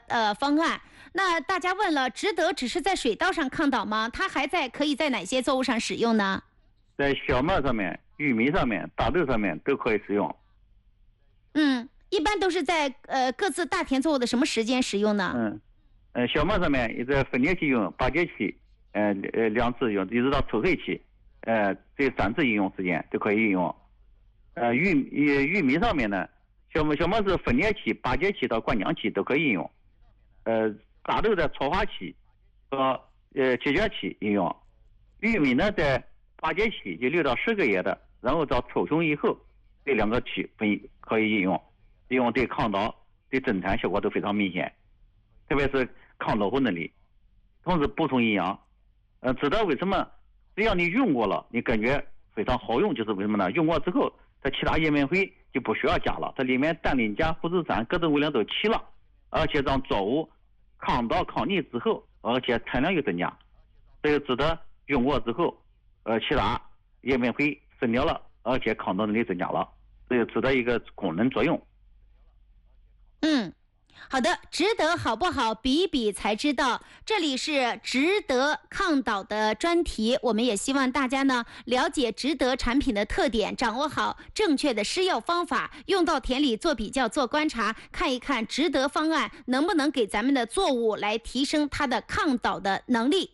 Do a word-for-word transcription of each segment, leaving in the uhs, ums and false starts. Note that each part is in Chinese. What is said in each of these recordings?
呃方案。那大家问了，植得只是在水稻上抗倒吗？它还在可以在哪些作物上使用呢？ 在小麦上面、玉米上面、大豆上面都可以使用。 嗯，一般都是在呃各自大田作物的什么时间使用呢？ 嗯，呃，小麦上面也在分裂期用，八节期，呃呃两次用，一直到抽穗期，呃这三次应用时间都可以应用。呃玉玉玉米上面呢，小麦小麦是分裂期、八节期到灌浆期都可以应用。呃，大豆在初发期和呃结荚期应用。玉米呢在八节期就六到十个月的，然后到抽雄以后这两个期分可以应用，应用对抗倒、对增产效果都非常明显，特别是抗老化能力，同时补充营养。呃，知道为什么？只要你用过了，你感觉非常好用，就是为什么呢？用过之后，它其他叶面肥就不需要加了，它里面氮磷钾、富士山各种微量都齐了，而且让作物抗倒抗逆之后，而且产量又增加，这个值得用过之后，呃，其他叶面肥省掉了，而且抗倒能力增加了，这就值得一个功能作用。 嗯。好的，植得好不好，比一比才知道。这里是植得抗倒的专题，我们也希望大家呢了解植得产品的特点，掌握好正确的施药方法，用到田里做比较、做观察，看一看植得方案能不能给咱们的作物来提升它的抗倒的能力。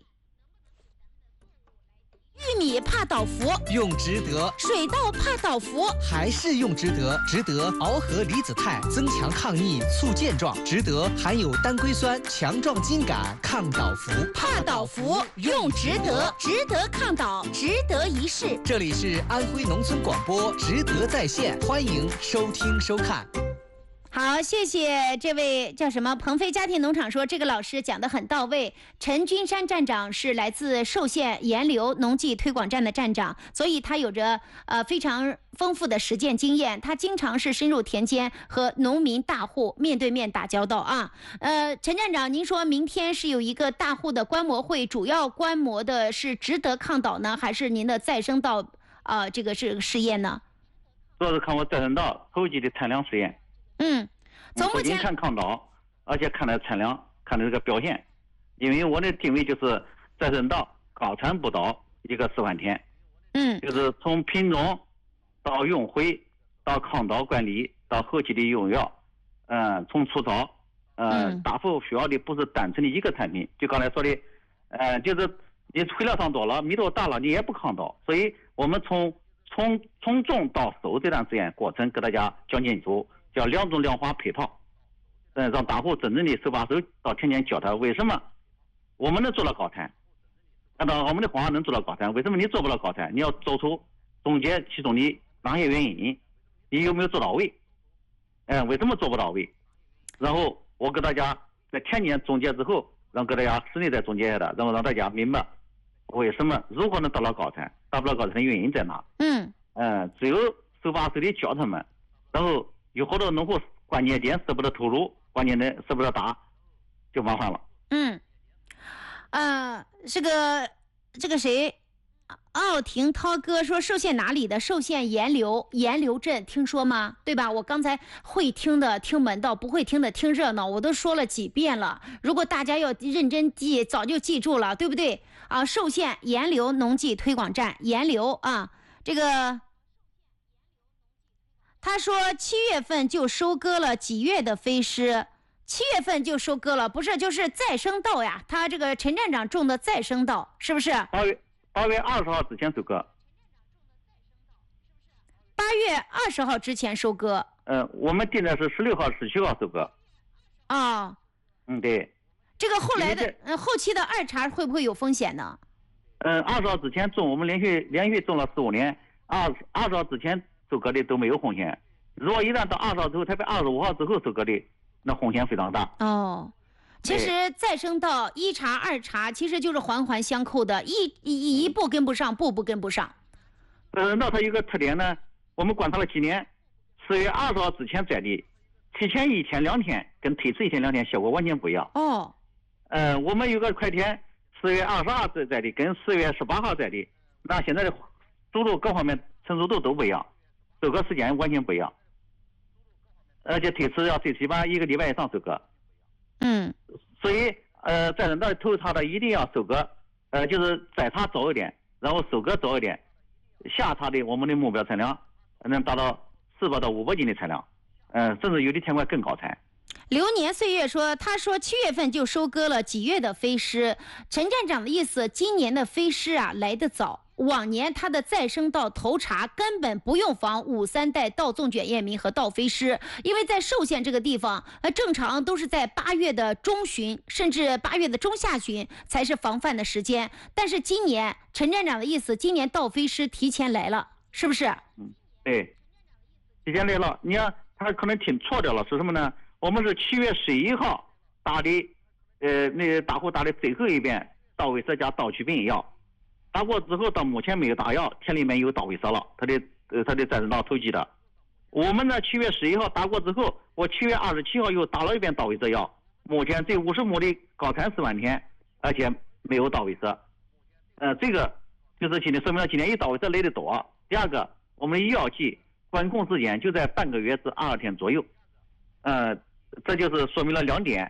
玉米怕倒伏， 用植得； 水稻怕倒伏， 还是用植得。植得螯合离子肽，增强抗逆，促健壮。植得含有单硅酸，强壮筋杆，抗倒伏。 怕倒伏用植得，植得抗倒，值得一试。 这里是安徽农村广播，植得在线，欢迎收听收看。 好，谢谢这位叫什么鹏飞家庭农场说这个老师讲得很到位。陈君山站长是来自寿县盐流农技推广站的站长，所以他有着呃非常丰富的实践经验，他经常是深入田间和农民大户面对面打交道啊。呃，陈站长，您说明天是有一个大户的观摩会，主要观摩的是植得抗倒呢，还是您的再生稻啊、呃、这个是试验呢？ 主要是看我再生稻后期的产量实验。 嗯，从目前看抗倒，而且看的产量，看的这个表现，因为我的定位就是再生稻高产不倒一个示范田。 嗯， 就是从品种到用肥到抗倒管理到后期的用药，嗯，从除草，呃、嗯，大幅需要的不是单纯的一个产品，就刚才说的，呃，就是你肥料上多了，密度大了，你也不抗倒，所以我们从从从种到收这段实验过程给大家讲清楚。叫两种量化配套，嗯，让大户真正的手把手到田间教他为什么我们能做到高产，按照我们的方法能做到高产，为什么你做不到高产？你要做出总结其中的哪些原因，你有没有做到位？哎、呃，为什么做不到位？然后我给大家在田间总结之后，让给大家室内再总结下来，然后让大家明白为什么如何能达到高产，达不到高产的原因在哪？ 嗯， 嗯、呃，只有手把手的教他们，然后。有好多农户关键点舍不得投入，关键点舍不得打，就麻烦了。 嗯，呃，这个这个谁，奥廷涛哥说寿县哪里的？寿县盐流盐流镇，听说吗？对吧？我刚才会听的听门道，不会听的听热闹，我都说了几遍了。如果大家要认真记，早就记住了，对不对？啊，寿县盐流农技推广站，盐流啊，这个。他说七月份就收割了几月的飞狮，七月份就收割了，不是就是再生稻呀？他这个陈站长种的再生稻是不是？ 八月八月二十号之前收割。 八月二十号之前收割。 嗯、呃，我们定的是十六号、十七号收割。 哦， 嗯，对。 这个后来的嗯后期的二茬会不会有风险呢？ 嗯，二十号之前种，我们连续连续种了十五年，二二十号之前。收割的都没有风险，如果一旦到二十号之后，特别二十五号之后收割的，那风险非常大。 哦，其实再生稻一茬二茬其实就是环环相扣的，一一一步跟不上，步步跟不上。 呃，那它有个特点呢，我们观察了几年，十月二十号之前摘的，提前一天两天跟推迟一天两天效果完全不一样。 哦， 呃，我们有个块田十月二十二日摘的，跟十月十八号摘的，那现在的速度各方面成熟度都不一样。收割时间完全不一样，而且推迟要最起码一个礼拜以上收割。 嗯， 所以呃，在人道头插的一定要收割，呃，就是再插早一点，然后收割早一点，下插的我们的目标产量能达到四百到五百斤的产量，呃，甚至有的天块更高产。 流年岁月说，他说七月份就收割了几月的飞狮。陈站长的意思，今年的飞狮啊来得早。往年它的再生稻头茬根本不用防五三代稻纵卷叶鸣和稻飞狮，因为在寿县这个地方，呃，正常都是在八月的中旬，甚至八月的中下旬才是防范的时间。但是今年，陈站长的意思，今年稻飞狮提前来了，是不是？ 嗯，对，提前来了。你看，他可能听错掉了，是什么呢？我们是七月十一号打的，呃，那个大户打的最后一遍稻尾蛇加稻曲病药。打过之后，到目前没有打药，田里面有稻尾蛇了，它的呃它的再生稻投机的。我们呢，七月十一号打过之后，我七月二十七号又打了一遍稻尾蛇药。目前这五十亩的高产四万田，而且没有稻尾蛇。呃，这个就是今天说明了今年有稻尾蛇来的多。第二个，我们的药剂管控时间就在半个月至二十天左右。呃，这就是说明了两点。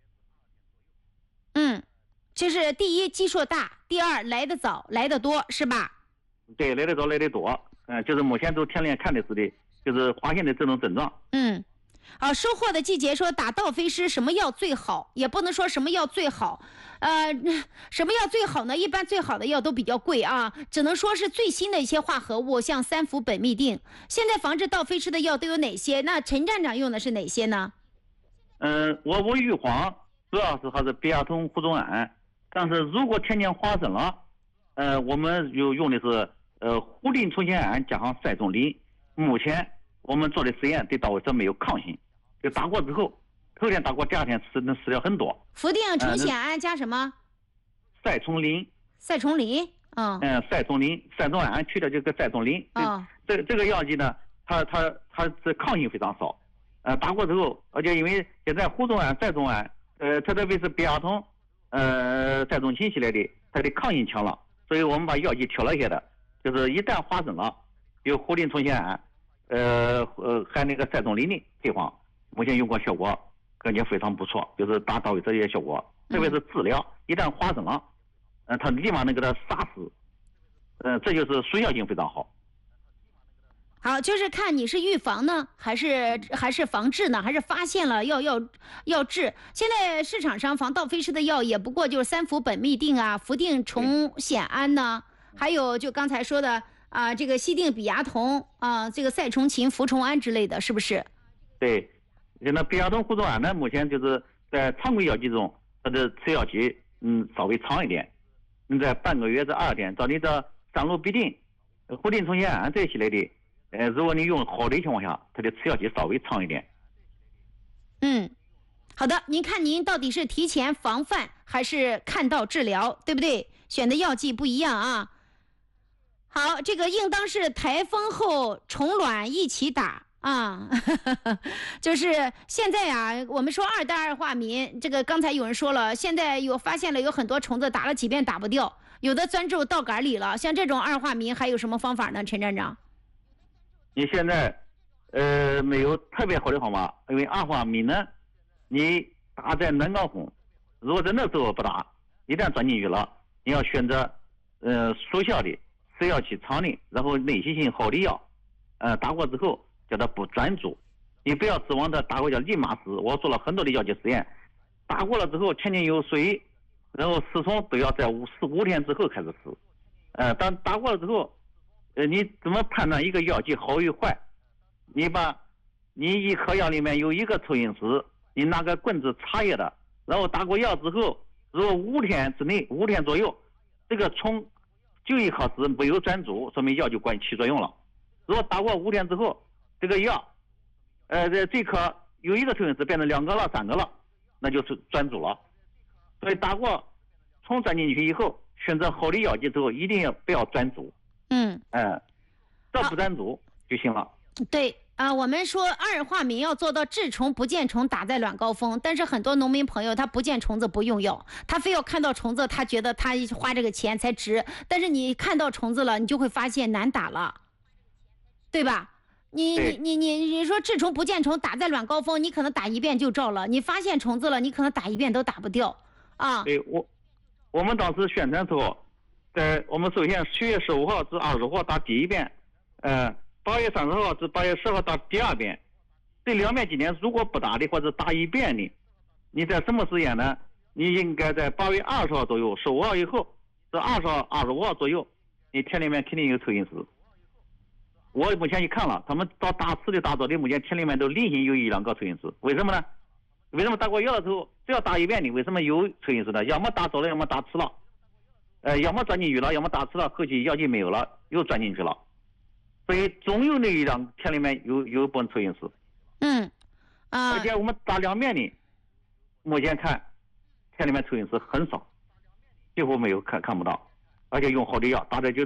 嗯。就是第一基数大，第二来得早来得多，是吧？ 对，来得早来得多，嗯、呃，就是目前都田里看的是的，就是发现的这种症状。 嗯，好，收获的季节说打稻飞狮什么药最好，也不能说什么药最好，呃，什么药最好呢？一般最好的药都比较贵啊，只能说是最新的一些化合物，像三氟苯嘧啶。现在防治稻飞狮的药都有哪些？那陈站长用的是哪些呢？ 嗯、呃，我我预防主要是还是贝亚酮胡种胺。但是如果田间花生了，呃，我们又用的是呃唬啶虫酰胺加上赛帚林。目前我们做的实验对稻尾蛇没有抗性，就打过之后，头天打过，第二天死能死掉很多。 唬啶虫酰胺加什么？ 赛帚林。 赛帚林。嗯。 嗯，赛帚林，赛帚胺去掉这个赛帚林。 哦。 这这个药剂呢，它它它这抗性非常少。呃，打过之后，而且因为现在胡种胺、赛帚胺，呃，特别是贝亚酮。呃，赛帚嗪系列的，它的抗性强了，所以我们把药剂调了一些的，就是一旦花生了，有唬啶虫酰胺，呃呃含那个赛帚林的配方，目前用过效果感觉非常不错，就是打稻尾蛇的效果，特别是治疗，一旦花生了，呃，它立马能给它杀死，呃，这就是速效性非常好。 好，就是看你是预防呢，还是还是防治呢，还是发现了要要要治。现在市场上防稻飞狮的药也不过就是三氟苯嘧啶啊、唬啶虫酰胺呢，还有就刚才说的啊、呃，这个西定比亚酮啊、呃，这个赛虫嗪、氟虫胺之类的，是不是？ 对，那比亚酮胡种胺呢，目前就是在常规药剂中，它的吃药期嗯稍微长一点，你在半个月至二十天，照你的三氯嘧啶、唬啶虫酰胺这一系列的。呃，如果你用好的情况下，它的吃药期稍微长一点。 嗯，好的，您看您到底是提前防范还是看到治疗，对不对？选的药剂不一样啊。好，这个应当是台风后虫卵一起打啊，就是现在呀、啊，我们说二代二化民，这个刚才有人说了，现在有发现了有很多虫子打了几遍打不掉，有的钻入稻杆里了，像这种二化民还有什么方法呢？陈站长？ 你现在，呃，没有特别好的方法，因为二化醚呢，你打在南高峰，如果在那时候不打，一旦钻进去了，你要选择，呃，速效的、吃药期长的，然后内息性好的药，呃，打过之后叫它不专注，你不要指望它打过叫立马死。我做了很多的药剂实验，打过了之后田间有水，然后死虫都要在五十五天之后开始死，呃，当打过了之后。呃，你怎么判断一个药剂好与坏？你把，你一颗药里面有一个抽阴丝，你拿个棍子插叶的，然后打过药之后，如果五天之内，五天左右，这个虫就一颗丝没有专注，说明药就管起作用了。如果打过五天之后，这个药，呃，这这颗有一个抽阴丝变成两个了、三个了，那就是专注了。所以打过虫钻进去以后，选择好的药剂之后，一定要不要专注。 嗯， 嗯，这不专注就行了。 对啊、呃，我们说二化醚要做到治虫不见虫，打在卵高峰。但是很多农民朋友他不见虫子不用药，他非要看到虫子，他觉得他花这个钱才值。但是你看到虫子了，你就会发现难打了，对吧？ 你你你你你说治虫不见虫，打在卵高峰，你可能打一遍就着了；你发现虫子了，你可能打一遍都打不掉啊。 对我，我们当时宣传时候，在我们首先七月十五号至二十号打第一遍，呃，八月三十号至八月十号打第二遍。这两遍今天如果不打的或者打一遍的，你在什么时间呢？你应该在八月二十号左右，十五号以后，至二十号、二十五号左右，你田里面肯定有蚯蚓丝。我目前一看了，他们到打刺的、打着的，目前田里面都零星有一两个蚯蚓丝。为什么呢？为什么打过药的时候只要打一遍的，为什么有蚯蚓丝呢？要么打着了，要么打刺了，呃，要么钻进去了，要么打刺了，后期药剂没有了，又钻进去了。所以总有那一两田里面有有一部分蚯蚓丝。 嗯，啊， 而且我们打两遍的，目前看田里面蚯蚓丝很少，几乎没有看看不到，而且用好的药打的就。